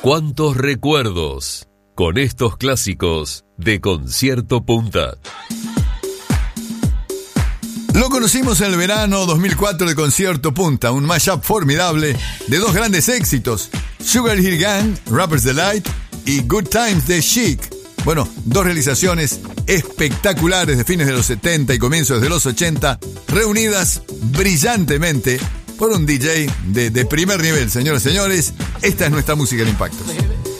¿Cuántos recuerdos con estos clásicos de Concierto Punta? Lo conocimos en el verano 2004 de Concierto Punta, un mashup formidable de dos grandes éxitos, Sugar Hill Gang, Rapper's Delight y Good Times de Chic. Bueno, dos realizaciones espectaculares de fines de los 70 y comienzos de los 80, reunidas brillantemente por un DJ de primer nivel. Señoras y señores, esta es nuestra música de impacto.